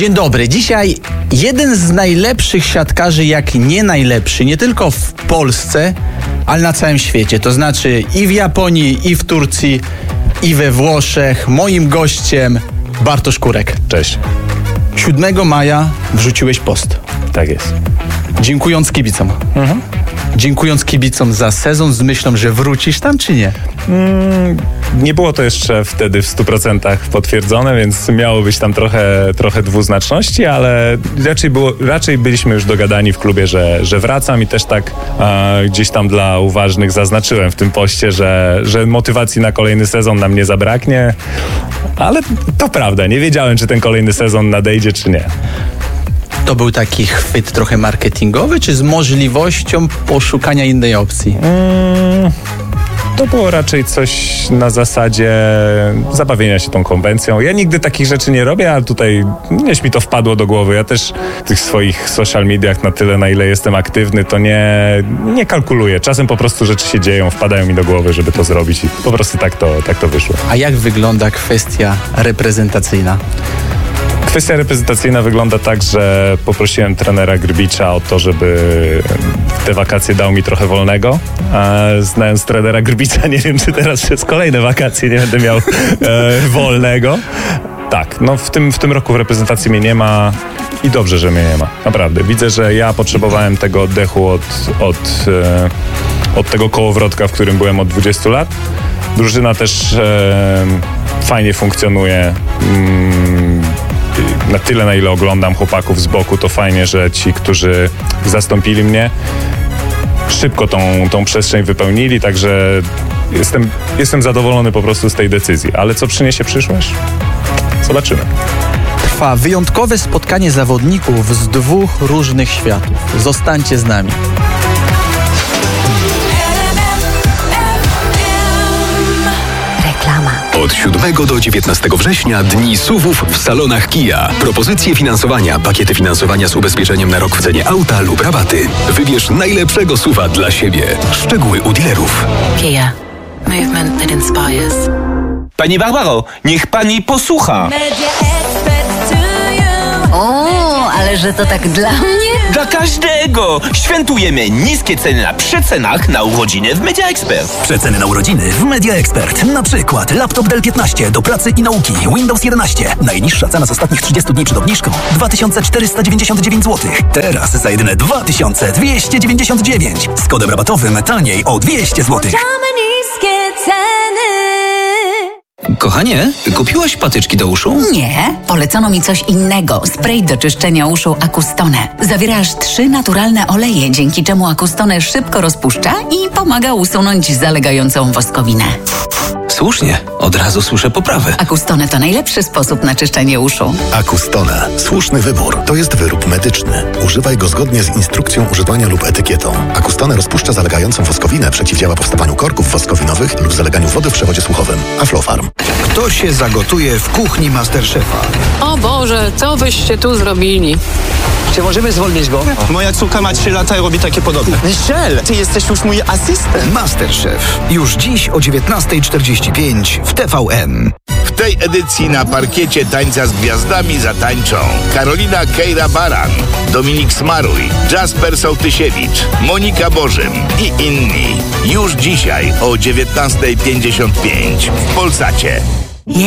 Dzień dobry. Dzisiaj jeden z najlepszych siatkarzy, jak nie najlepszy, nie tylko w Polsce, ale na całym świecie. To znaczy i w Japonii, i w Turcji, i we Włoszech. Moim gościem Bartosz Kurek. Cześć. 7 maja wrzuciłeś post. Tak jest. Dziękując kibicom. Dziękując kibicom za sezon z myślą, że wrócisz tam, czy nie? Nie było to jeszcze wtedy w 100% potwierdzone, więc miało być tam trochę dwuznaczności, ale raczej byliśmy już dogadani w klubie, że wracam i też tak gdzieś tam dla uważnych zaznaczyłem w tym poście, że motywacji na kolejny sezon nam nie zabraknie, ale to prawda, nie wiedziałem, czy ten kolejny sezon nadejdzie, czy nie. To był taki chwyt trochę marketingowy, czy z możliwością poszukania innej opcji? To było raczej coś na zasadzie zabawienia się tą konwencją. Ja nigdy takich rzeczy nie robię, ale tutaj gdzieś mi to wpadło do głowy. Ja też w tych swoich social mediach na tyle, na ile jestem aktywny, to nie kalkuluję. Czasem po prostu rzeczy się dzieją, wpadają mi do głowy, żeby to zrobić i po prostu tak to wyszło. A jak wygląda kwestia reprezentacyjna? Kwestia reprezentacyjna wygląda tak, że poprosiłem trenera Grbicza o to, żeby w te wakacje dał mi trochę wolnego. Znając trenera Grbicza, nie wiem, czy teraz przez kolejne wakacje nie będę miał wolnego. Tak, no w tym roku w reprezentacji mnie nie ma i dobrze, że mnie nie ma. Naprawdę. Widzę, że ja potrzebowałem tego oddechu od tego kołowrotka, w którym byłem od 20 lat. Drużyna też fajnie funkcjonuje. Na tyle, na ile oglądam chłopaków z boku, to fajnie, że ci, którzy zastąpili mnie, szybko tą przestrzeń wypełnili, także jestem zadowolony po prostu z tej decyzji. Ale co przyniesie przyszłość? Zobaczymy. Trwa wyjątkowe spotkanie zawodników z 2 różnych światów. Zostańcie z nami. Od 7 do 19 września Dni SUV-ów w salonach Kia. Propozycje finansowania, pakiety finansowania z ubezpieczeniem na rok w cenie auta lub rabaty. Wybierz najlepszego SUV-a dla siebie. Szczegóły u dealerów. Kia. Movement that inspires. Pani Barbaro, niech pani posłucha. O, ale że to tak dla mnie? Dla każdego! Świętujemy niskie ceny na przecenach na urodziny w Media Expert. Przeceny na urodziny w Media Expert. Na przykład laptop Dell 15 do pracy i nauki, Windows 11. Najniższa cena z ostatnich 30 dni przed obniżką 2499 zł. Teraz za jedyne 2299. Z kodem rabatowym taniej o 200 zł. Kochanie, kupiłaś patyczki do uszu? Nie, polecono mi coś innego. Spray do czyszczenia uszu Acustone. Zawiera aż 3 naturalne oleje, dzięki czemu Acustone szybko rozpuszcza i pomaga usunąć zalegającą woskowinę. Słusznie, od razu słyszę poprawę. Acustone to najlepszy sposób na czyszczenie uszu. Acustone. Słuszny wybór. To jest wyrób medyczny. Używaj go zgodnie z instrukcją używania lub etykietą. Acustone rozpuszcza zalegającą woskowinę, przeciwdziała powstawaniu korków woskowinowych lub zaleganiu wody w przewodzie słuchowym. Aflofarm. Kto się zagotuje w kuchni Masterchefa? O Boże, co byście tu zrobili? Czy możemy zwolnić go? Moja córka ma 3 lata i robi takie podobne. Michel, ty jesteś już mój asystent. Masterchef. Już dziś o 19:45 w TVN. W tej edycji na parkiecie Tańca z Gwiazdami zatańczą Karolina Kejra-Baran, Dominik Smaruj, Jasper Sołtysiewicz, Monika Bożym i inni. Już dzisiaj o 19:55 w Polsacie.